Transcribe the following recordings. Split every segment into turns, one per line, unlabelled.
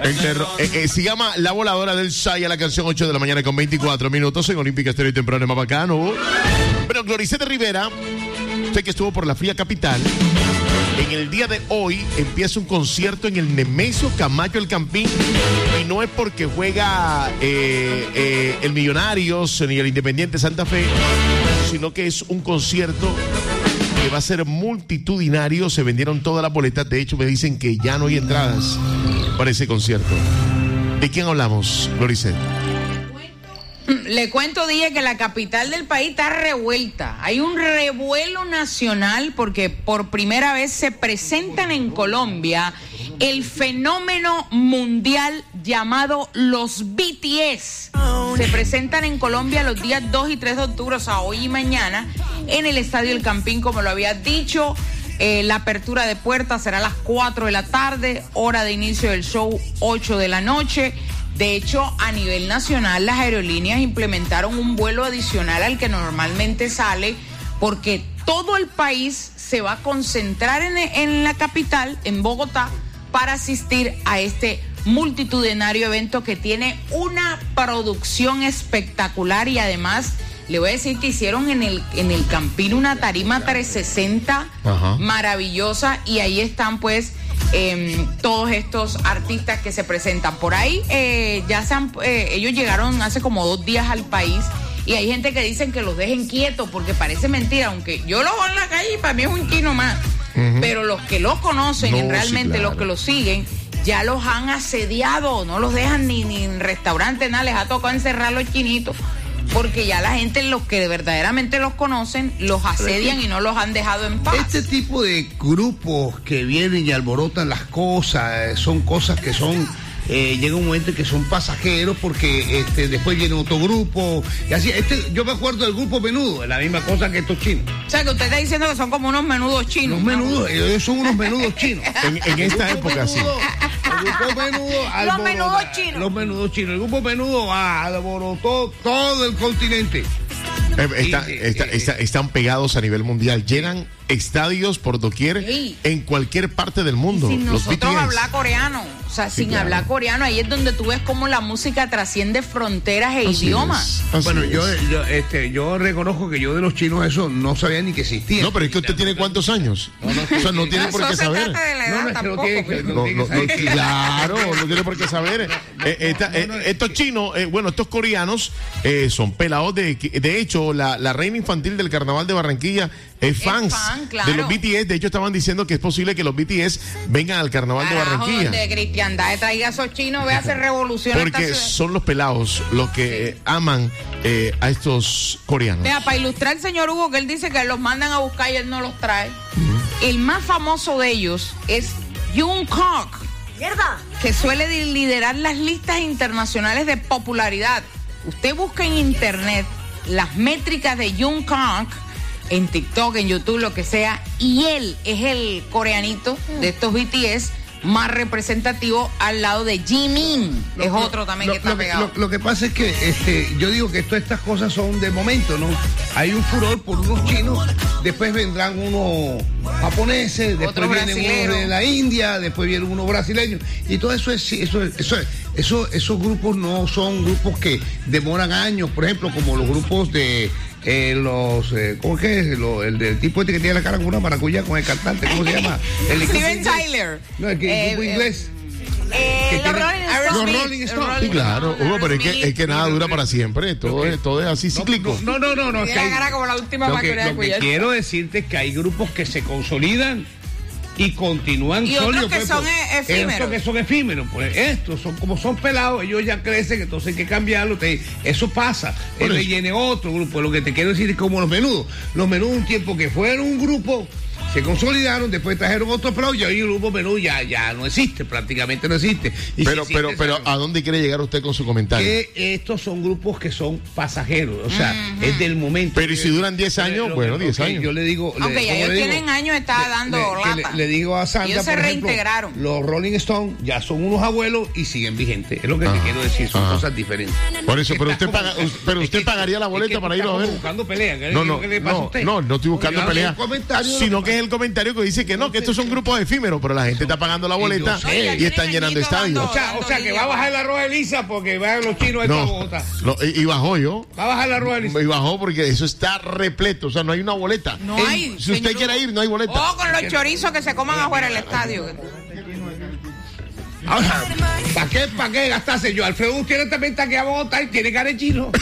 Se llama La Voladora del Saya, la canción 8 de la mañana con 24 minutos en Olímpica Estéreo y temprano en Mapacano. Pero Gloriceta Rivera, usted que estuvo por la fría capital, en el día de hoy empieza un concierto en el Nemesio Camacho El Campín, y no es porque juega el Millonarios ni el Independiente Santa Fe, sino que es un concierto que va a ser multitudinario. Se vendieron todas las boletas, de hecho me dicen que ya no hay entradas para ese concierto. ¿De quién hablamos, Gloricet?
Le cuento, dije que la capital del país está revuelta. Hay un revuelo nacional porque por primera vez se presentan en Colombia el fenómeno mundial llamado los BTS. Se presentan en Colombia los días 2 y 3 de octubre, o sea, hoy y mañana, en el Estadio El Campín, como lo había dicho. La apertura de puertas será a las 4 de la tarde, hora de inicio del show 8 de la noche. De hecho, a nivel nacional, las aerolíneas implementaron un vuelo adicional al que normalmente sale, porque todo el país se va a concentrar en la capital, en Bogotá, para asistir a este multitudinario evento que tiene una producción espectacular. Y además, le voy a decir que hicieron en el Campín una tarima 360 maravillosa, y ahí están pues todos estos artistas que se presentan por ahí. Ellos llegaron hace como 2 días al país, y hay gente que dicen que los dejen quietos porque parece mentira, aunque yo los veo en la calle y para mí es un chino más. Pero los que lo conocen, realmente los que lo siguen, ya los han asediado, no los dejan ni en restaurantes, nada, les ha tocado encerrar los chinitos, porque ya la gente, los que verdaderamente los conocen, los asedian y no los han dejado en paz.
Este tipo de grupos que vienen y alborotan las cosas, son cosas que son... llega un momento en que son pasajeros, porque después viene otro grupo y así. Yo me acuerdo del grupo Menudo, es la misma cosa que estos chinos.
O sea, que usted está diciendo que son como unos menudos chinos.
Los menudos, ellos son unos menudos chinos.
En esta época, sí.
El grupo Menudo
los menudos chinos.
Los menudos chinos. El grupo Menudo alborotó todo el continente.
Están pegados a nivel mundial, llenan estadios por doquier, en cualquier parte del mundo.
Sin
los
nosotros
BTS.
hablar coreano, o sea, sí, sin claro. Hablar coreano, ahí es donde tú ves cómo la música trasciende fronteras e idiomas.
Bueno, yo reconozco que yo de los chinos eso no sabía ni que existía.
No, pero es que usted tiene ¿cuántos años? O sea, no tiene por qué saber. Claro, no tiene por qué saber. Estos chinos, estos coreanos son pelados de hecho, la reina infantil del Carnaval de Barranquilla es fan, claro, de los BTS. De hecho, estaban diciendo que es posible que los BTS vengan al Carnaval de Barranquilla.
Donde cristiandad traiga a esos chinos, ve a hacer revolución.
Porque son los pelados los que aman a estos coreanos.
Vea, para ilustrar el señor Hugo, que él dice que los mandan a buscar y él no los trae. El más famoso de ellos es Jungkook, que suele liderar las listas internacionales de popularidad. Usted busca en internet las métricas de Jungkook en TikTok, en YouTube, lo que sea, y él es el coreanito de estos BTS más representativo, al lado de Jimin, es otro también que está pegado.
Lo que pasa es que yo digo que todas estas cosas son de momento, ¿no? Hay un furor por unos chinos, después vendrán unos japoneses, después vienen unos de la India, después vienen unos brasileños, y todo eso esos grupos no son grupos que demoran años, por ejemplo, como los grupos de ¿cómo que es? El del tipo que tiene la cara como una maracuyá con el cantante, ¿cómo se llama?
Steven Tyler.
No, el grupo inglés.
Los
Rolling Stones.
Sí, claro, Hugo, pero es que nada dura para siempre, todo es así cíclico.
No.
Tiene la cara como la última
lo que quiero decirte es que hay grupos que se consolidan y continúan
y
sólidos.
Otros que son efímeros.
Estos que son efímeros. Pues estos son pelados, ellos ya crecen, entonces hay que cambiarlo. Eso pasa. Viene otro grupo. Lo que te quiero decir es como los menudos. Los menudos, un tiempo que fueron un grupo, se consolidaron, después trajeron otros pelados, y ahí el grupo Menudo ya no existe, prácticamente no existe.
Pero ¿a dónde quiere llegar usted con su comentario?
Que estos son grupos que son pasajeros, o sea, es del momento.
Pero si duran 10 años, 10 años.
Yo le digo...
Aunque ya ellos tienen años, está dando lata.
Le digo a Sandra,
ellos se reintegraron.
Los Rolling Stones ya son unos abuelos y siguen vigentes. Es lo que te quiero decir, son cosas diferentes.
Por eso, pero usted pagaría la boleta para ir a ver.
Buscando pelea.
No estoy buscando pelea, sino que es el comentario que dice que no, que estos son grupos efímeros, pero la gente está pagando la boleta y están llenando estadios.
O sea, que va a bajar la Roja Elisa porque van los chinos a Bogotá.
No, y bajó yo.
Va a bajar la Roja Elisa.
Y bajó porque eso está repleto, o sea, no hay una boleta.
No hay.
Si usted quiere ir, no hay boleta.
O con los chorizos que se coman afuera del estadio.
Ahora, ¿para qué gastarse yo? Alfredo Gutiérrez también está aquí a Bogotá y tiene cara de chino.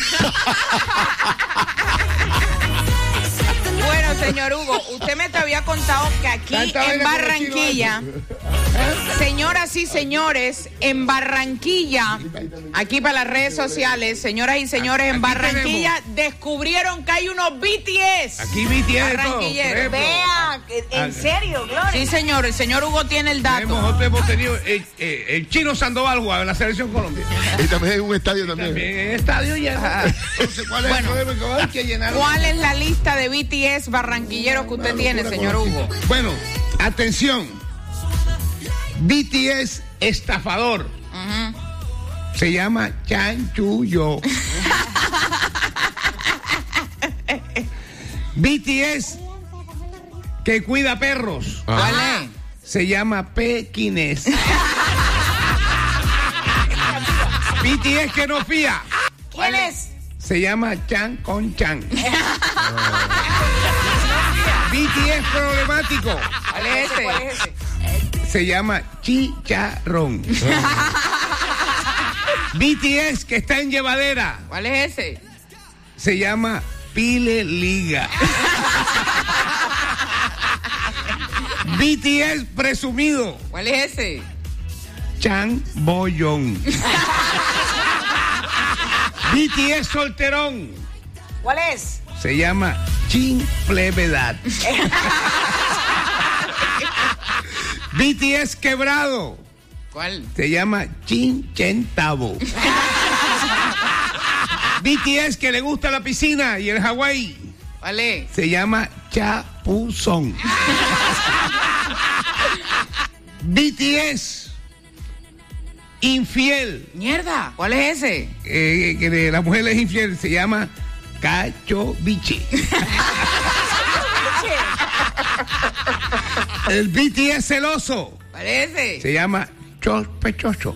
Bueno, señor Hugo, usted me había contado que aquí en Barranquilla, señoras y señores, en Barranquilla, aquí para las redes sociales, señoras y señores, en Barranquilla descubrieron que hay unos BTS.
Aquí BTS
barranquilleros.
Vea, en serio, Gloria.
Sí, señor, el señor Hugo tiene el dato.
Nosotros hemos tenido el Chino Sandoval jugaba en la selección Colombia.
Y también hay un estadio también.
También en estadio lleno. Entonces, ¿cuál es el problema? Que hay que llenar.
¿Cuál es la lista de BTS barranquilleros que usted tiene, señor Hugo?
Bueno, atención. BTS estafador. Se llama Chanchullo. BTS que cuida perros.
¿Cuál es?
Se llama Pequines. BTS que no fía.
¿Quién es?
Se llama Chan con Chan. BTS problemático.
¿Cuál es ese?
¿Cuál es ese?
Se llama Chicharrón. BTS que está en llevadera.
¿Cuál es ese?
Se llama Pile Liga. BTS presumido.
¿Cuál es ese?
Chan Boyón. BTS solterón.
¿Cuál es?
Se llama Chin Plevedad. BTS quebrado.
¿Cuál?
Se llama Chin Chentavo. BTS que le gusta la piscina y el Hawái.
¿Cuál es?
Se llama Chapuzón. BTS infiel.
Mierda, ¿cuál es ese?
Que de la mujer es infiel. Se llama Cacho Biche. El BTS celoso.
¿Cuál es ese?
Se llama Chospechocho.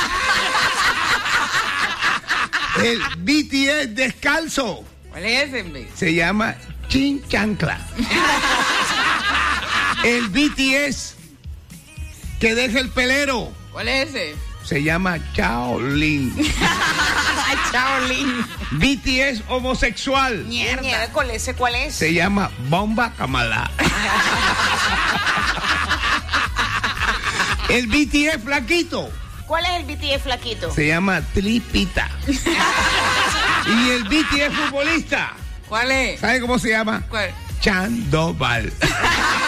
El BTS descalzo.
¿Cuál es ese, hombre?
Se llama Chin Chancla. El BTS que deja el pelero.
¿Cuál es ese?
Se llama Shaolin.
Shaolin.
BTS homosexual.
Mierda.
¿Cuál es?
Se llama Bomba Kamala. El BTS flaquito.
¿Cuál es el BTS flaquito?
Se llama Tripita. Y el BTS futbolista.
¿Cuál es?
¿Sabe cómo se llama?
¿Cuál?
Chandoval.